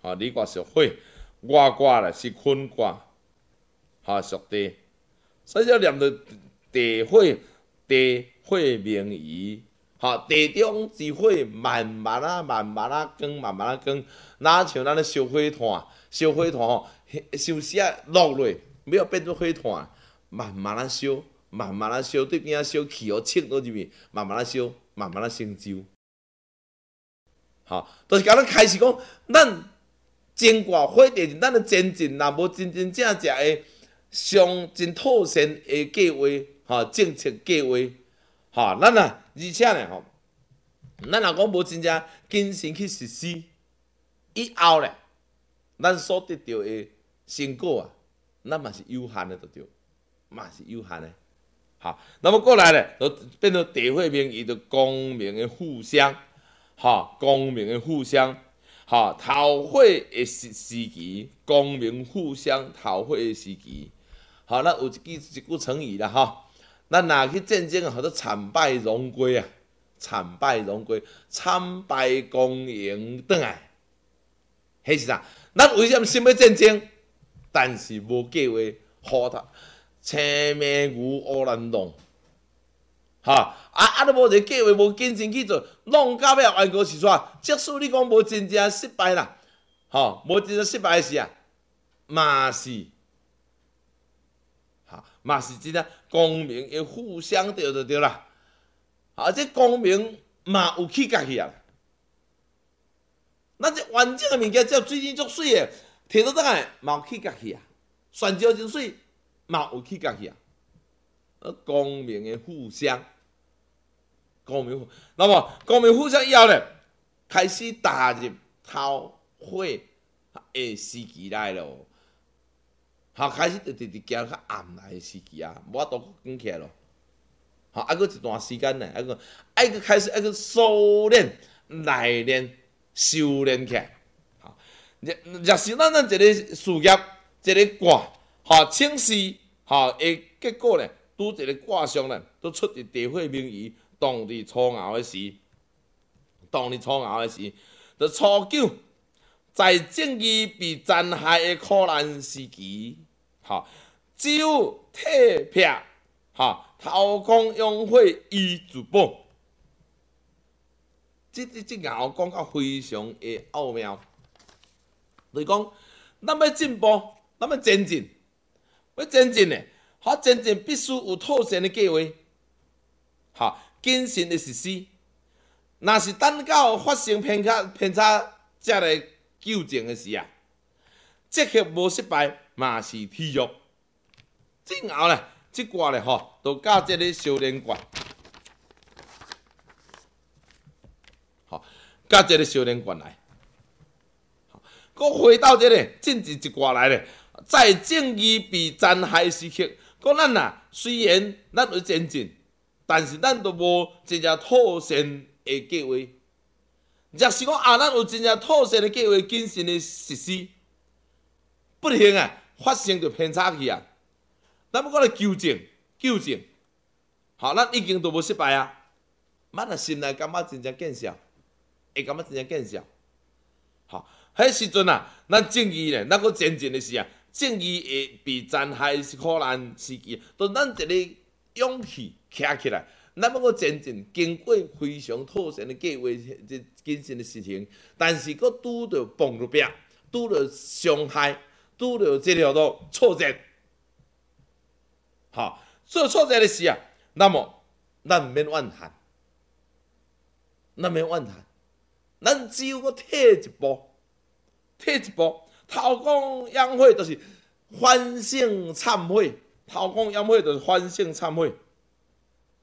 里卦属火，外卦咧是坤卦，属地，所以要念到地火明夷，地中之火慢慢啊光，慢慢啊光，哪像咱咧烧火炭，烧死啊落落，要变做火炭，慢慢啊烧，对边啊烧气互切落入去，慢慢啊烧，慢慢啊成就。就是甲咱开始讲，咱经过火地阵，咱的前进，若无真正的上真妥善的计划，政策计划，咱而且呢，咱若讲无真正谨慎去实施，以后咧，咱所得到的成果咱嘛是有限的，对，嘛是有限的。那么过来咧，就变做地火明夷，就光明的互相。光明的互相，头火的时期，光明互相头火的时期，咱有一句成语啦，咱若去战争叫做惨败荣归啊，惨败功赢转来，迄是啥？咱为什么想要战争？但是无计划，好他青面牛乌兰弄。你无一个计划，无谨慎去做，弄到尾原果是啥？即使你讲无真正失败啦，无真正失败的事嘛是，嘛是真正光明的互相对就对啦。这光明嘛有起价去啊。咱这完整的物件，只要水晶足水的，摕倒转来嘛有起价去啊。蒜椒真水嘛有起价去啊。光明的互相。那么光明互相以后咧，开始踏入头火的时期来咯。开始直行较暗来的时期无法度讲起来咯。搁一段时间呢，搁开始搁收敛、内敛、修炼起来。若是咱一个事业、一个卦，清晰，的结果咧，拄一个卦象咧，都出伫地火明夷。当日初熬的时，就初九，在正义被残害的苦难时期，只有体魄，韬光养晦以自保。这熬讲到非常的奥妙，就是讲，咱要进步，咱要前进，呢，前进必须有妥善的计划，谨慎的实施，若是等到发生偏差才来纠正的时即刻无失败嘛是体育。之后咧，即卦咧就甲即个修炼卦，甲即个修炼卦来。搁回到即个政治一卦来咧，在正义被残害时刻，讲咱虽然咱有前进。但是咱都无真正妥善的计划。若是讲咱有真正妥善的计划，谨慎的实施，不幸发生着偏差去咱要来纠正。咱已经都无失败咱若心内感觉真正见效，会感觉真正见效。迄时阵咱正义咧，咱搁前进的时正义会被残害苦难时期，都咱一个勇气。徛起来，咱要搁前进，经过非常妥善的计划、谨慎的事情，但是搁拄着碰着壁，拄着伤害，拄着这条路挫折，做挫折的事那么咱毋免怨叹，咱只有搁退一步，韬光养晦就是反省忏悔，韬光养晦就是反省忏悔。